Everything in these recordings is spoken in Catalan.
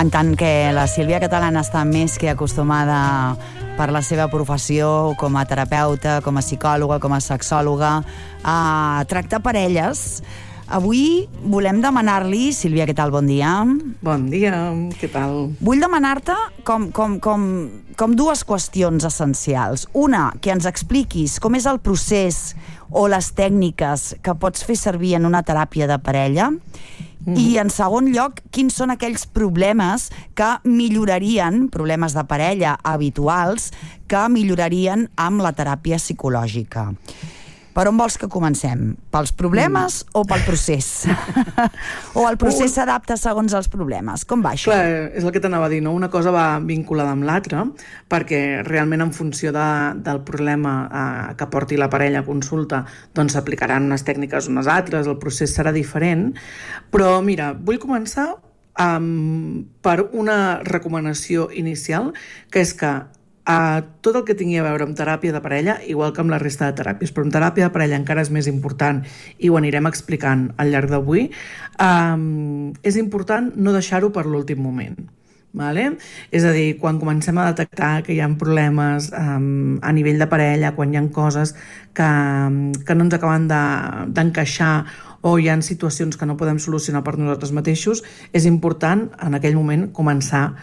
En tant que la Sílvia Catalana està més que acostumada per la seva professió com a terapeuta, com a psicòloga, com a sexòloga, a tractar parelles, avui volem demanar-li, Sílvia, què tal? Bon dia. Bon dia, què tal? Vull demanar-te com dues qüestions essencials. Una, que ens expliquis com és el procés o les tècniques que pots fer servir en una teràpia de parella, i en segon lloc, quins són aquells problemes que millorarien, problemes de parella habituals, que millorarien amb la teràpia psicològica. Per on vols que comencem? Pels problemes o pel procés? O el procés s'adapta segons els problemes? Com va això? Clar, és el que t'anava a dir, no? Una cosa va vinculada amb l'altra, perquè realment en funció del problema que porti la parella a consulta, doncs s'aplicaran unes tècniques unes altres, el procés serà diferent, però mira, vull començar per una recomanació inicial, que és que tot el que tingui a veure amb teràpia de parella, igual que amb la resta de teràpies, però amb teràpia de parella encara és més important i ho anirem explicant al llarg d'avui, és important no deixar-ho per l'últim moment. Vale? És a dir, quan comencem a detectar que hi ha problemes a nivell de parella, quan hi ha coses que no ens acaben d'encaixar o hi ha situacions que no podem solucionar per nosaltres mateixos, és important en aquell moment començar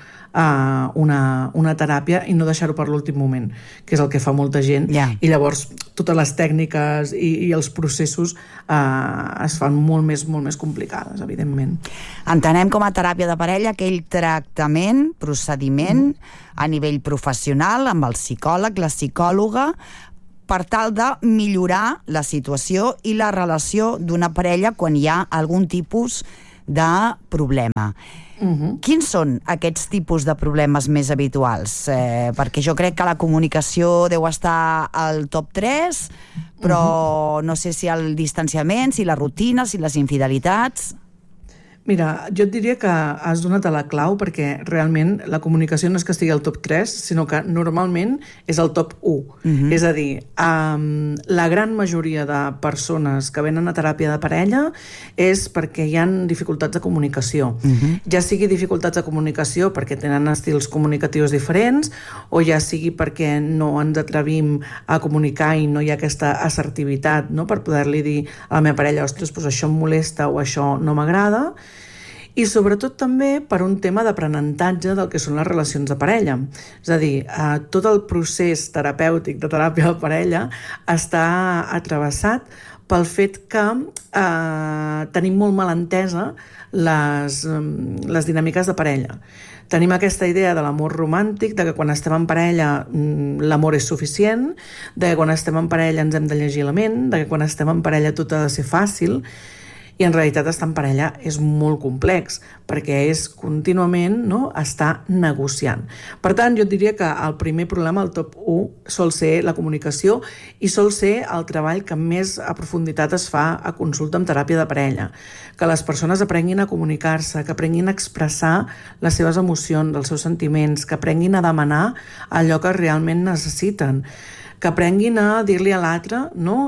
una teràpia i no deixar-ho per l'últim moment, que és el que fa molta gent, i llavors totes les tècniques i els processos es fan molt més complicades, evidentment. Entenem com a teràpia de parella aquell tractament, procediment a nivell professional amb el psicòleg, la psicòloga, per tal de millorar la situació i la relació d'una parella quan hi ha algun tipus de problema. Quins són aquests tipus de problemes més habituals? Perquè jo crec que la comunicació deu estar al top 3, però no sé si el distanciament, si la rutina, si les infidelitats... Mira, jo et diria que has donat a la clau, perquè realment la comunicació no és que estigui al top 3, sinó que normalment és el top 1. És a dir, la gran majoria de persones que venen a teràpia de parella és perquè hi ha dificultats de comunicació. Ja sigui dificultats de comunicació perquè tenen estils comunicatius diferents, o ja sigui perquè no ens atrevim a comunicar i no hi ha aquesta assertivitat, no? Per poder-li dir a la meva parella, ostres, doncs això em molesta o això no m'agrada. I sobretot també per un tema d'aprenentatge del que són les relacions de parella. És a dir, tot el procés terapèutic de teràpia de parella està atravessat pel fet que tenim molt mal entesa les dinàmiques de parella. Tenim aquesta idea de l'amor romàntic, de que quan estem en parella l'amor és suficient, de que quan estem en parella ens hem de llegir la ment, de que quan estem en parella tot ha de ser fàcil, i en realitat estar en parella és molt complex, perquè és contínuament estar negociant. Per tant, jo et diria que el primer problema, el top 1, sol ser la comunicació i sol ser el treball que més a profunditat es fa a consulta amb teràpia de parella. Que les persones aprenguin a comunicar-se, que aprenguin a expressar les seves emocions, els seus sentiments, que aprenguin a demanar allò que realment necessiten, que aprenguin a dir-li a l'altre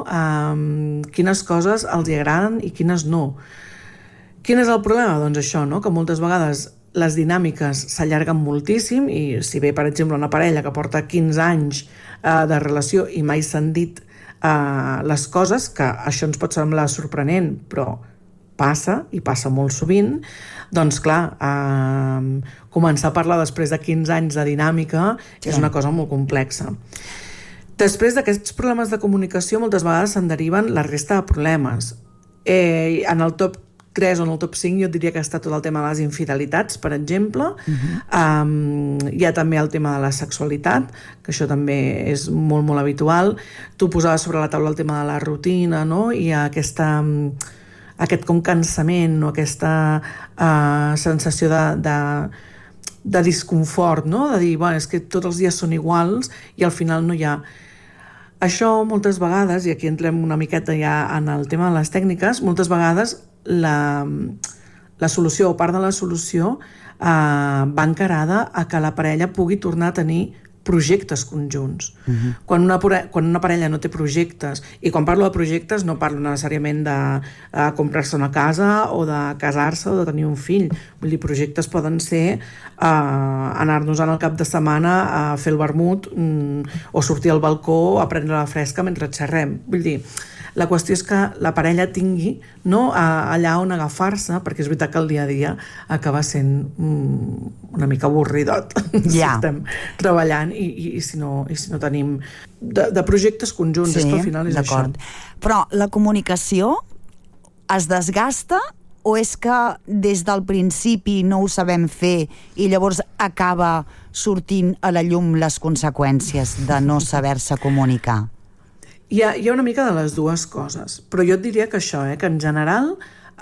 quines coses els hi agraden i quines no. Quin és el problema? Doncs això, que moltes vegades les dinàmiques s'allarguen moltíssim i si ve, per exemple, una parella que porta 15 anys de relació i mai s'han dit les coses, que això ens pot semblar sorprenent, però passa, i passa molt sovint, doncs clar, començar a parlar després de 15 anys de dinàmica és una cosa molt complexa. Després d'aquests problemes de comunicació, moltes vegades se'n deriven la resta de problemes. En el top 3 o en el top 5 jo diria que està tot el tema de les infidelitats, per exemple. Hi ha també el tema de la sexualitat, que això també és molt, molt habitual. Tu posaves sobre la taula el tema de la rutina, i aquest com cansament, aquesta sensació de disconfort, de dir, és que tots els dies són iguals i al final no hi ha... Això moltes vegades, i aquí entrem una miqueta ja en el tema de les tècniques, moltes vegades la solució o part de la solució va encarada a que la parella pugui tornar a tenir projectes conjunts. Quan una parella no té projectes, i quan parlo de projectes no parlo necessàriament de comprar-se una casa o de casar-se o de tenir un fill. Vull dir, projectes poden ser anar-nos al cap de setmana a fer el vermut o sortir al balcó a prendre la fresca mentre xerrem. Vull dir, la qüestió és que la parella tingui allà on agafar-se, perquè és veritat que el dia a dia acaba sent una mica avorridot si estem treballant i si no tenim de projectes conjunts, és que al final és això. Però la comunicació es desgasta o és que des del principi no ho sabem fer i llavors acaba sortint a la llum les conseqüències de no saber-se comunicar? Hi ha una mica de les dues coses, però jo et diria que això, que en general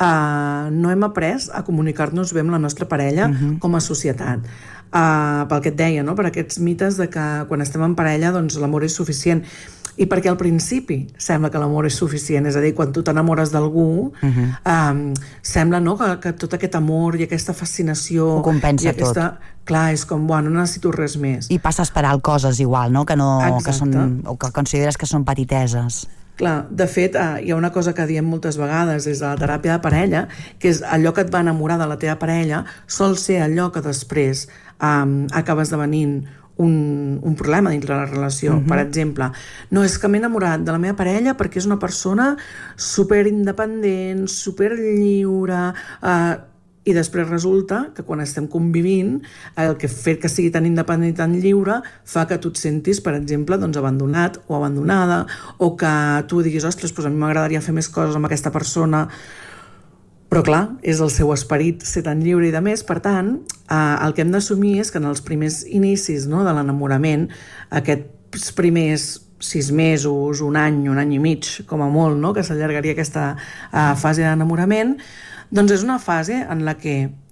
no hem après a comunicar-nos bé amb la nostra parella com a societat. Pel que et deia, no? Per aquests mites de que quan estem en parella doncs l'amor és suficient. I perquè al principi sembla que l'amor és suficient, és a dir, quan tu t'enamores d'algú sembla que tot aquest amor i aquesta fascinació ho compensa tot. Clar, és com, no necessito res més. I passes per alt coses igual, no? Que consideres que són petiteses. Clar, de fet, hi ha una cosa que diem moltes vegades des de la teràpia de parella, que és allò que et va enamorar de la teva parella sol ser allò que després acaba esdevenint un problema dintre de la relació. Per exemple, no, és que m'he enamorat de la meva parella perquè és una persona superindependent, superlliure, i després resulta que quan estem convivint el fet que sigui tan independent i tan lliure fa que tu et sentis, per exemple, doncs abandonat o abandonada, o que tu diguis, ostres, doncs a mi m'agradaria fer més coses amb aquesta persona, però clar, és el seu esperit ser tan lliure i de més. Per tant, el que hem d'assumir és que en els primers inicis de l'enamorament, aquests primers 6 mesos, un any i mig, com a molt, que s'allargaria aquesta fase d'enamorament, doncs és una fase en la que